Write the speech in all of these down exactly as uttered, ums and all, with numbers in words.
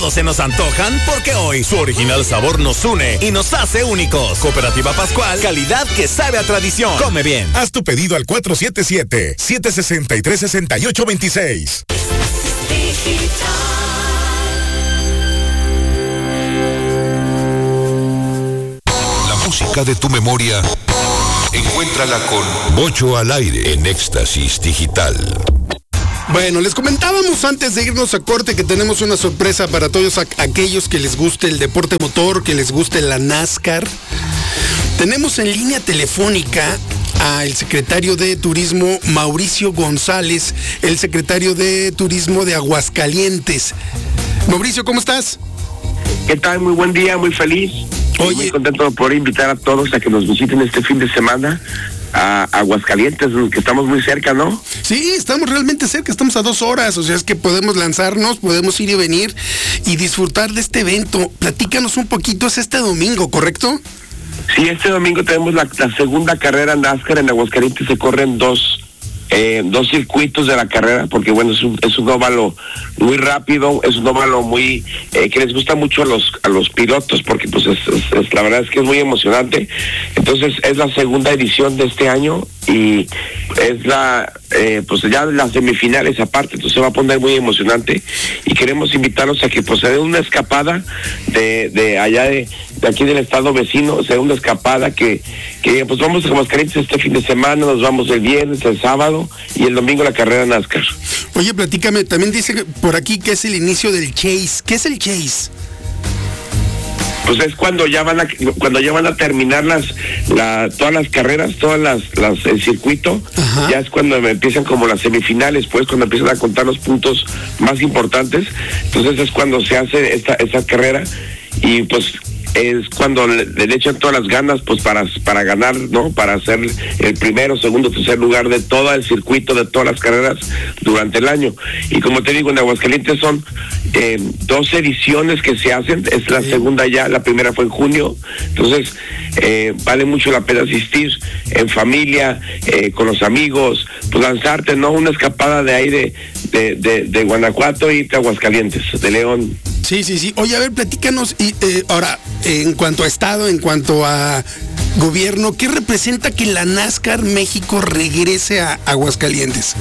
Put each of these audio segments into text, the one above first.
se nos antojan porque hoy su original sabor nos une y nos hace únicos. Cooperativa Pascual, calidad que sabe a tradición. Come bien. Haz tu pedido al cuatro siete siete, siete seis tres, seis ocho dos seis. La música de tu memoria, encuéntrala con Bocho al aire en Éxtasis Digital. Bueno, les comentábamos antes de irnos a corte que tenemos una sorpresa para todos aquellos que les guste el deporte motor, que les guste la NASCAR. Tenemos en línea telefónica al secretario de Turismo, Mauricio González, el secretario de Turismo de Aguascalientes. Mauricio, ¿cómo estás? ¿Qué tal? Muy buen día, muy feliz. Oye, muy contento de poder invitar a todos a que nos visiten este fin de semana a Aguascalientes, que estamos muy cerca, ¿no? Sí, estamos realmente cerca, estamos a dos horas, o sea, es que podemos lanzarnos, podemos ir y venir y disfrutar de este evento. Platícanos un poquito, es este domingo, ¿correcto? Sí, este domingo tenemos la, la segunda carrera NASCAR en Aguascalientes. Se corren dos eh, dos circuitos de la carrera, porque bueno, es un, es un óvalo muy rápido, es un óvalo muy eh, que les gusta mucho a los a los pilotos, porque pues es, es, es la verdad es que es muy emocionante. Entonces es la segunda edición de este año y es la eh, pues ya las semifinales aparte, entonces se va a poner muy emocionante y queremos invitarlos a que pues se den una escapada de, de allá de, de aquí del estado vecino, se den una escapada que, que pues vamos a Aguascalientes este fin de semana, nos vamos el viernes, el sábado y el domingo la carrera NASCAR. Oye, platícame, también dice por aquí que es el inicio del Chase. ¿Qué es el Chase? Pues es cuando ya van a cuando ya van a terminar las la, todas las carreras, todas las, las el circuito. Ajá. Ya es cuando empiezan como las semifinales, pues cuando empiezan a contar los puntos más importantes. Entonces es cuando se hace esta esta carrera y pues es cuando le, le echan todas las ganas pues para para ganar, ¿no? Para ser el primero, segundo, tercer lugar de todo el circuito, de todas las carreras durante el año. Y como te digo, en Aguascalientes son eh, dos ediciones que se hacen, es la segunda ya, la primera fue en junio, entonces eh, vale mucho la pena asistir en familia, eh, con los amigos, pues lanzarte, ¿no? Una escapada de aire de, de, de Guanajuato y de Aguascalientes, de León. Sí, sí, sí. Oye, a ver, platícanos, y eh, ahora, en cuanto a Estado, en cuanto a gobierno, ¿qué representa que la NASCAR México regrese a Aguascalientes?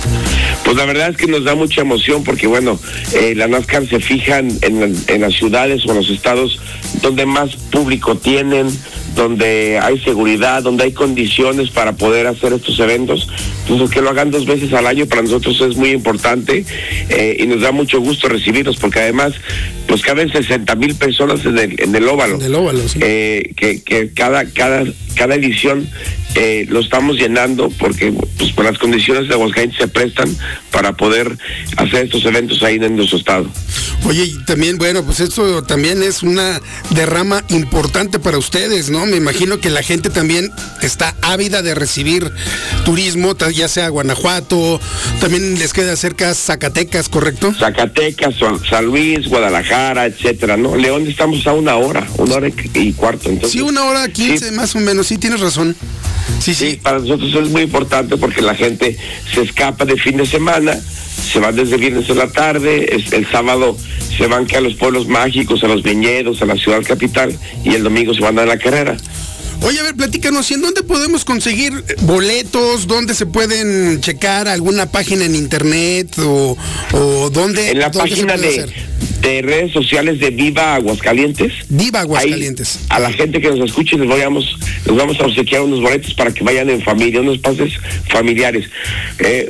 Pues la verdad es que nos da mucha emoción porque, bueno, eh, la NASCAR se fijan en, en las ciudades o en los estados donde más público tienen, donde hay seguridad, donde hay condiciones para poder hacer estos eventos. Entonces, que lo hagan dos veces al año para nosotros es muy importante eh, y nos da mucho gusto recibirlos porque además, pues caben sesenta mil personas en el, en el óvalo. En el óvalo, sí. Eh, que, que cada, cada, cada edición eh, lo estamos llenando porque pues por las condiciones de Aguascalientes se prestan para poder hacer estos eventos ahí en nuestro estado. Oye, y también, bueno, pues esto también es una derrama importante para ustedes, ¿no? Me imagino que la gente también está ávida de recibir turismo, ya sea Guanajuato, también les queda cerca Zacatecas, ¿correcto? Zacatecas, San Luis, Guadalajara, etcétera, ¿no? León estamos a una hora, una hora y cuarto. Entonces, sí, una hora quince, sí, más o menos, sí, tienes razón. Sí, sí, sí, para nosotros es muy importante porque la gente se escapa de fin de semana, se van desde viernes en la tarde, es, el sábado se van que a los pueblos mágicos, a los viñedos, a la ciudad capital y el domingo se van a la carrera. Oye, a ver, platícanos, ¿y en dónde podemos conseguir boletos? ¿Dónde se pueden checar? ¿Alguna página en internet? ¿O, o dónde? En la dónde página de, de redes sociales de Viva Aguascalientes. Viva Aguascalientes. Ahí, a la gente que nos escuche les vamos, les vamos a obsequiar unos boletos para que vayan en familia, unos pases familiares. Eh,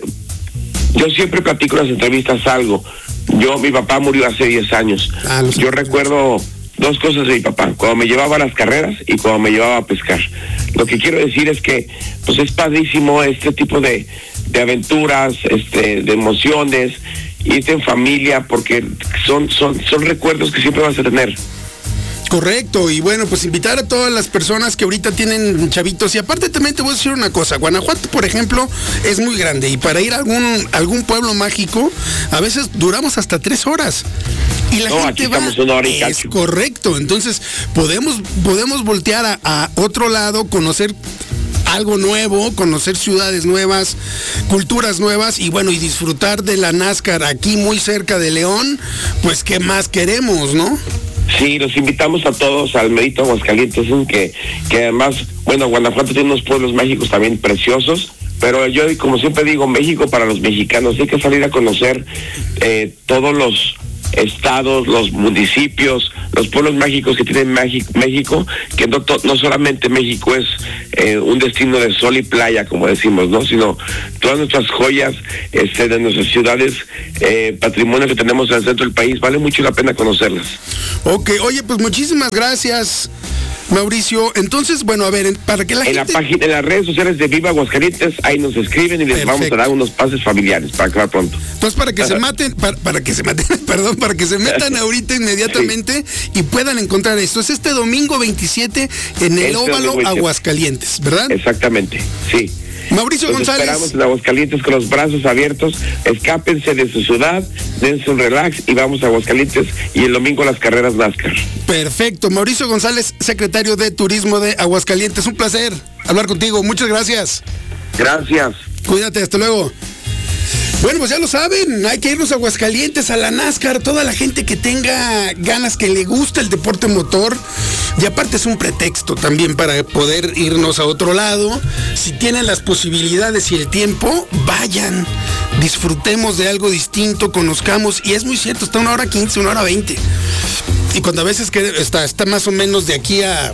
yo siempre platico en las entrevistas algo. Yo, mi papá murió hace diez años. Ah, yo recuerdo dos cosas de mi papá, cuando me llevaba a las carreras y cuando me llevaba a pescar. Lo que quiero decir es que pues es padrísimo este tipo de, de aventuras, este, de emociones, irte en familia, porque son, son, son recuerdos que siempre vas a tener. Correcto, y bueno, pues invitar a todas las personas que ahorita tienen chavitos, y aparte también te voy a decir una cosa, Guanajuato, por ejemplo, es muy grande, y para ir a algún, algún pueblo mágico, a veces duramos hasta tres horas. Y la no, gente aquí va, estamos una hora y es cacho. Correcto, entonces podemos, podemos voltear a, a otro lado, conocer algo nuevo, conocer ciudades nuevas, culturas nuevas y bueno, y disfrutar de la NASCAR aquí muy cerca de León, pues qué más queremos, ¿no? Sí, los invitamos a todos al Merito Aguascalientes, que, que además, bueno, Guanajuato tiene unos pueblos mágicos también preciosos, pero yo, como siempre digo, México para los mexicanos, hay que salir a conocer eh, todos los estados, los municipios, los pueblos mágicos que tiene México, que no, to, no solamente México es eh, un destino de sol y playa, como decimos, ¿no? Sino todas nuestras joyas este, de nuestras ciudades, eh, patrimonio que tenemos en el centro del país, vale mucho la pena conocerlas. Ok, oye, pues muchísimas gracias, Mauricio. Entonces, bueno, a ver, para que la en gente... la página, en las redes sociales de Viva Aguascalientes, ahí nos escriben y les Perfecto. Vamos a dar unos pases familiares para acabar pronto. Entonces, para que Ajá. se maten, para, para que se maten, perdón, para que se metan ahorita inmediatamente sí. y puedan encontrar esto. Es este domingo veintisiete en el este Óvalo Aguascalientes, ¿verdad? Exactamente, sí. Mauricio Los González. Esperamos en Aguascalientes con los brazos abiertos. Escápense de su ciudad, dense un relax y vamos a Aguascalientes y el domingo las carreras NASCAR. Perfecto. Mauricio González, secretario de Turismo de Aguascalientes. Un placer hablar contigo. Muchas gracias. Gracias. Cuídate, hasta luego. Bueno, pues ya lo saben, hay que irnos a Aguascalientes, a la NASCAR, toda la gente que tenga ganas, que le gusta el deporte motor, y aparte es un pretexto también para poder irnos a otro lado. Si tienen las posibilidades y el tiempo, vayan, disfrutemos de algo distinto, conozcamos, y es muy cierto, está una hora quince, una hora veinte, y cuando a veces que está, está más o menos de aquí a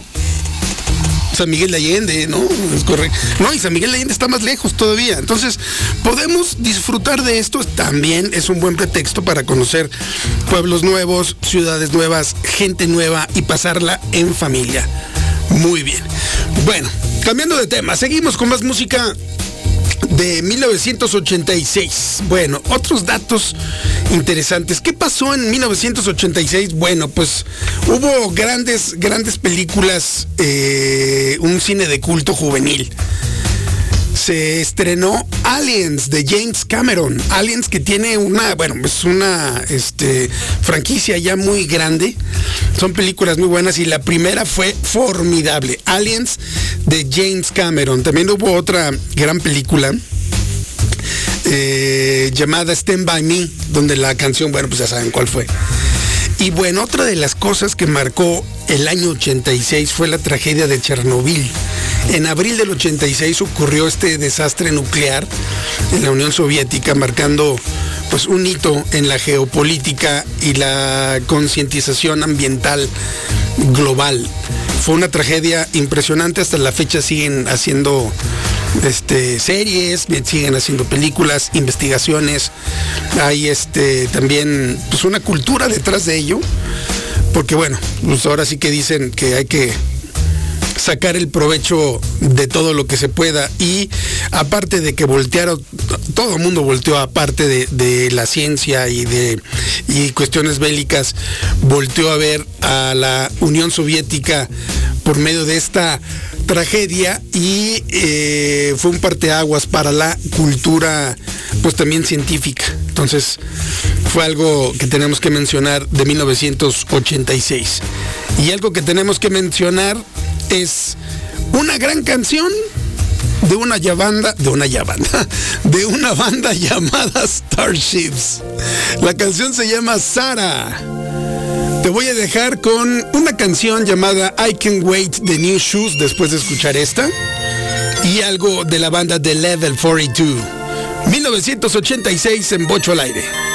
San Miguel de Allende, ¿no? Es correcto. No, y San Miguel de Allende está más lejos todavía. Entonces, podemos disfrutar de esto. También es un buen pretexto para conocer pueblos nuevos, ciudades nuevas, gente nueva y pasarla en familia. Muy bien. Bueno, cambiando de tema, seguimos con más música de mil novecientos ochenta y seis. Bueno, otros datos interesantes. ¿Qué pasó en mil novecientos ochenta y seis? Bueno, pues hubo grandes, grandes películas, eh, un cine de culto juvenil. Se estrenó Aliens de James Cameron. Aliens, que tiene una, bueno, es una este, franquicia ya muy grande. Son películas muy buenas y la primera fue formidable. Aliens de James Cameron. También hubo otra gran película eh, llamada Stand By Me, donde la canción, bueno, pues ya saben cuál fue. Y bueno, otra de las cosas que marcó el año ochenta y seis fue la tragedia de Chernobyl. En abril del ochenta y seis ocurrió este desastre nuclear en la Unión Soviética, marcando pues un hito en la geopolítica y la concientización ambiental global. Fue una tragedia impresionante. Hasta la fecha siguen haciendo este, series, siguen haciendo películas, investigaciones. Hay este, también pues, una cultura detrás de ello, porque bueno, pues ahora sí que dicen que hay que sacar el provecho de todo lo que se pueda, y aparte de que voltearon, todo el mundo volteó, aparte de, de la ciencia y de y cuestiones bélicas, volteó a ver a la Unión Soviética por medio de esta tragedia, y eh, fue un parteaguas para la cultura pues también científica. Entonces fue algo que tenemos que mencionar de mil novecientos ochenta y seis. Y algo que tenemos que mencionar es una gran canción de una ya banda, de una ya banda, de una banda llamada Starships. La canción se llama Sarah. Te voy a dejar con una canción llamada I Can't Wait de New Shoes después de escuchar esta, y algo de la banda de Level cuarenta y dos. mil novecientos ochenta y seis en Bocho al Aire.